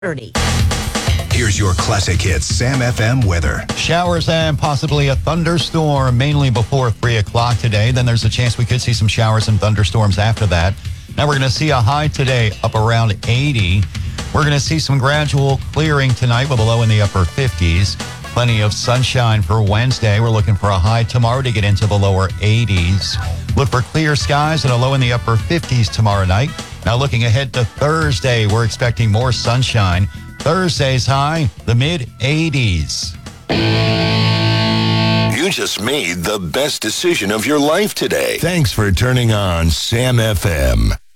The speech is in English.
30. Here's your classic hits Sam FM weather. Showers and possibly a thunderstorm mainly before 3 o'clock today. Then there's a chance we could see some showers and thunderstorms after that. Now we're going to see a high today up around 80. We're going to see some gradual clearing tonight with a low in the upper 50s. Plenty of sunshine for Wednesday. We're looking for a high tomorrow to get into the lower 80s. Look for clear skies and a low in the upper 50s tomorrow night. Now looking ahead to Thursday, we're expecting more sunshine. Thursday's high, the mid-80s. You just made the best decision of your life today. Thanks for turning on Sam FM.